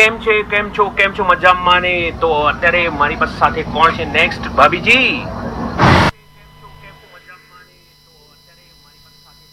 કેમ છો મજામાં ને? તો અત્યારે મારી પાસે સાથે કોણ છે નેક્સ્ટ ભાભીજી?